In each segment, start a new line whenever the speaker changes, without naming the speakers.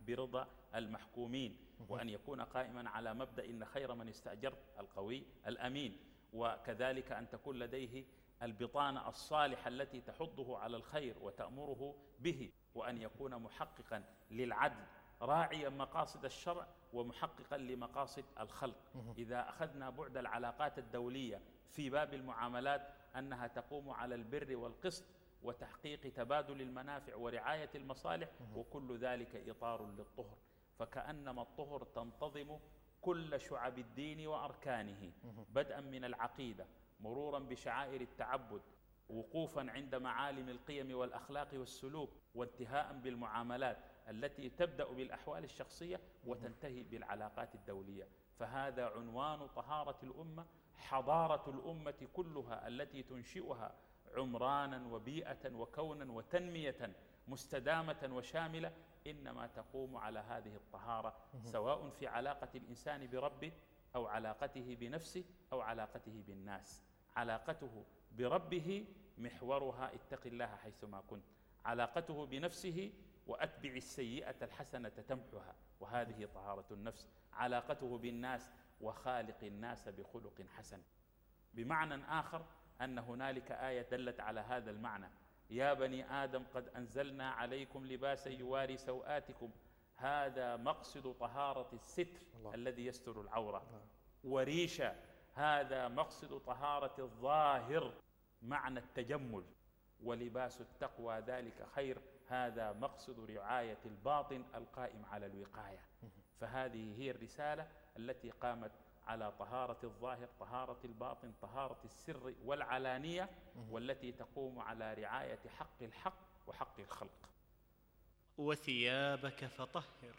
برضا المحكومين، وأن يكون قائما على مبدأ إن خير من استأجرت القوي الأمين، وكذلك أن تكون لديه البطانة الصالحة التي تحضه على الخير وتأمره به، وأن يكون محققا للعدل راعيا مقاصد الشرع ومحققا لمقاصد الخلق. إذا أخذنا بعد العلاقات الدولية في باب المعاملات أنها تقوم على البر والقسط وتحقيق تبادل المنافع ورعاية المصالح، وكل ذلك إطار للطهر، فكأنما الطهر تنتظم كل شعب الدين وأركانه، بدءا من العقيدة مرورا بشعائر التعبد، وقوفا عند معالم القيم والأخلاق والسلوك، وانتهاء بالمعاملات التي تبدأ بالأحوال الشخصية وتنتهي بالعلاقات الدولية. فهذا عنوان طهارة الأمة، حضارة الأمة كلها التي تنشئها عمرانا وبيئة وكونا وتنمية مستدامة وشاملة، إنما تقوم على هذه الطهارة، سواء في علاقة الإنسان بربه أو علاقته بنفسه أو علاقته بالناس. علاقته بربه محورها اتق الله حيثما كنت، علاقته بنفسه وأتبع السيئة الحسنة تمحها، وهذه طهارة النفس. علاقته بالناس وخالق الناس بخلق حسن. بمعنى آخر أن هنالك آية دلت على هذا المعنى: يا بني آدم قد أنزلنا عليكم لباسا يواري سوآتكم، هذا مقصد طهارة الستر الذي يستر العورة، وريشة هذا مقصد طهارة الظاهر معنى التجمل، ولباس التقوى ذلك خير، هذا مقصد رعاية الباطن القائم على الوقاية. فهذه هي الرسالة التي قامت على طهارة الظاهر، طهارة الباطن، طهارة السر والعلانية، والتي تقوم على رعاية حق الحق وحق الخلق.
وثيابك فطهر.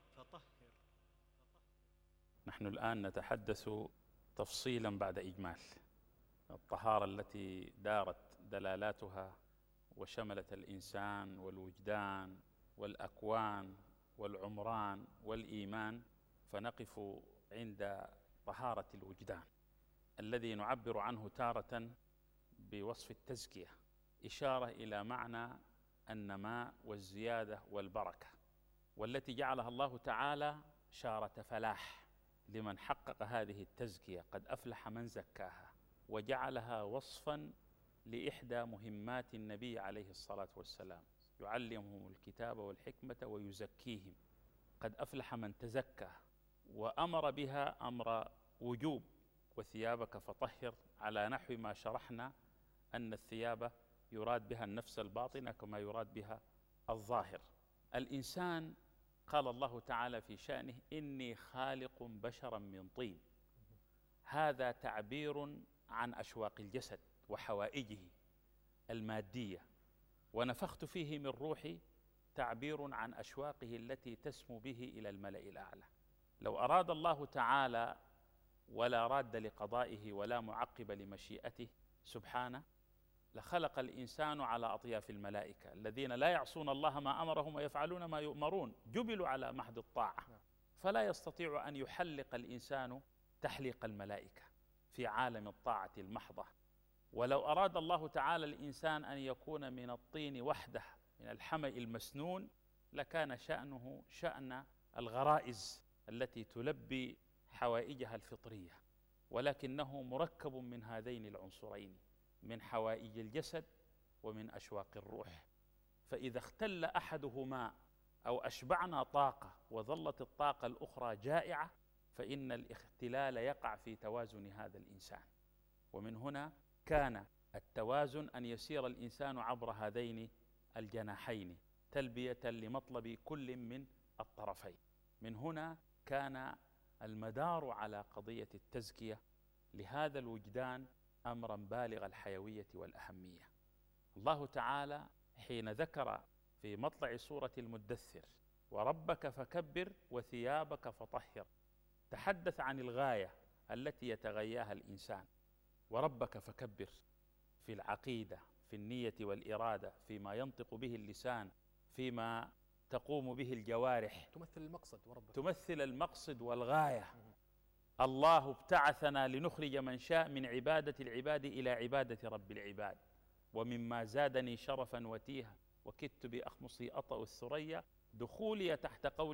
نحن الآن نتحدث تفصيلا بعد إجمال الطهارة التي دارت دلالاتها وشملت الإنسان والوجدان والأكوان والعمران والإيمان. فنقف عند طهارة الوجدان الذي نعبر عنه تارة بوصف التزكية، إشارة إلى معنى النماء والزيادة والبركة، والتي جعلها الله تعالى شارة فلاح لمن حقق هذه التزكية، قد أفلح من زكاها، وجعلها وصفا لإحدى مهمات النبي عليه الصلاة والسلام: يعلمهم الكتاب والحكمة ويزكيهم، قد أفلح من تزكى، وأمر بها أمر وجوب: وثيابك فطهر، على نحو ما شرحنا أن الثياب يراد بها النفس الباطنة كما يراد بها الظاهر. الإنسان قال الله تعالى في شأنه: إني خالق بشرا من طين، هذا تعبير عن أشواق الجسد وحوائجه المادية، ونفخت فيه من روحي تعبير عن أشواقه التي تسمو به إلى الملأ الأعلى. لو أراد الله تعالى ولا راد لقضائه ولا معقب لمشيئته سبحانه لخلق الإنسان على أطياف الملائكة الذين لا يعصون الله ما أمرهم ويفعلون ما يؤمرون، جبلوا على محض الطاعة، فلا يستطيع أن يحلق الإنسان تحليق الملائكة في عالم الطاعة المحضة. ولو أراد الله تعالى الإنسان أن يكون من الطين وحده، من الحمأ المسنون، لكان شأنه شأن الغرائز التي تلبي حوائجها الفطرية، ولكنه مركب من هذين العنصرين، من حوائج الجسد ومن أشواق الروح. فإذا اختل أحدهما أو أشبعنا طاقة وظلت الطاقة الأخرى جائعة، فإن الاختلال يقع في توازن هذا الإنسان. ومن هنا كان التوازن أن يسير الإنسان عبر هذين الجناحين تلبية لمطلب كل من الطرفين. من هنا كان المدار على قضية التزكية لهذا الوجدان أمرا بالغ الحيوية والأهمية. الله تعالى حين ذكر في مطلع سورة المدثر: وربك فكبر وثيابك فطهر، تحدث عن الغاية التي يتغياها الإنسان. وربك فكبر في العقيدة، في النية والإرادة، فيما ينطق به اللسان، فيما تقوم به الجوارح،
تمثل المقصد. وربك
تمثل المقصد والغاية. الله ابتعثنا لنخرج من شاء من عبادة العباد إلى عبادة رب العباد. ومما زادني شرفا وتيها وكدت بأخمصي أطأ الثريا دخولي تحت قول